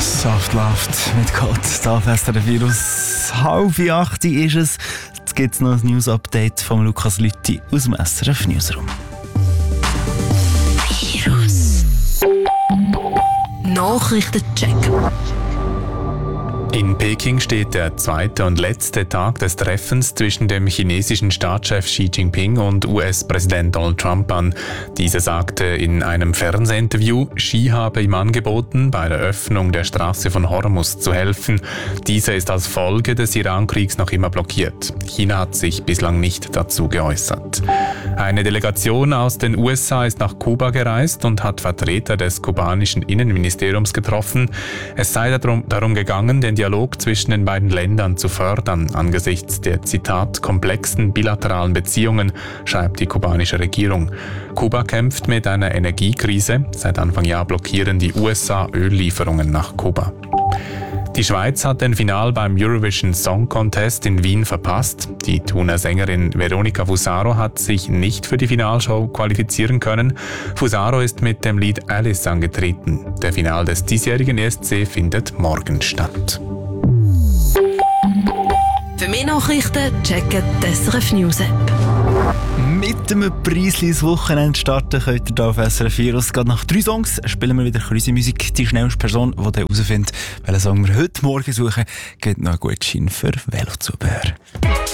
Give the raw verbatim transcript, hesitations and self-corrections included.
Soft Loved mit Gott, da fest der Virus. Halb acht ist es. Jetzt gibt es noch ein News-Update von Lukas Lüthi aus dem S R F Newsroom. Virus Nachrichtencheck. In Peking steht der zweite und letzte Tag des Treffens zwischen dem chinesischen Staatschef Xi Jinping und U S-Präsident Donald Trump an. Dieser sagte in einem Fernsehinterview, Xi habe ihm angeboten, bei der Öffnung der Straße von Hormuz zu helfen. Diese ist als Folge des Iran-Kriegs noch immer blockiert. China hat sich bislang nicht dazu geäußert. Eine Delegation aus den U S A ist nach Kuba gereist und hat Vertreter des kubanischen Innenministeriums getroffen. Es sei darum, darum gegangen, den Dialog zwischen den beiden Ländern zu fördern, angesichts der, Zitat, komplexen bilateralen Beziehungen, schreibt die kubanische Regierung. Kuba kämpft mit einer Energiekrise. Seit Anfang Jahr blockieren die U S A Öllieferungen nach Kuba. Die Schweiz hat den Final beim Eurovision Song Contest in Wien verpasst. Die Thuner Sängerin Veronica Fusaro hat sich nicht für die Finalshow qualifizieren können. Fusaro ist mit dem Lied Alice angetreten. Der Final des diesjährigen E S C findet morgen statt. Für mehr Nachrichten checken die S R F News App. Mit einem Preisli ins Wochenende starten könnt ihr hier auf S R F Virus. Gerade nach drei Songs spielen wir wieder unsere Musik. Die schnellste Person, die herausfindet, welchen Song wir heute Morgen suchen, gibt noch einen Gutschein für Velozubehör.